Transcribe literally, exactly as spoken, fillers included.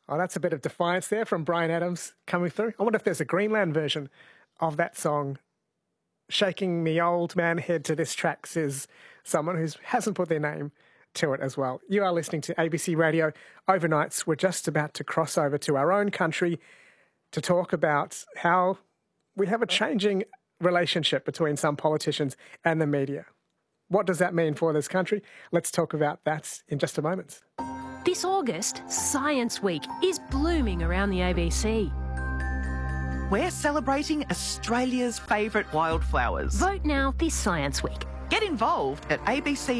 Oh, that's a bit of defiance there from Bryan Adams coming through. I wonder if there's a Greenland version of that song. Shaking me old man head to this track, says someone who hasn't put their name to it as well. You are listening to A B C Radio Overnights. We're just about to cross over to our own country to talk about how we have a changing relationship between some politicians and the media. What does that mean for this country? Let's talk about that in just a moment. This August, Science Week is blooming around the A B C. We're celebrating Australia's favourite wildflowers. Vote now this Science Week. Get involved at A B C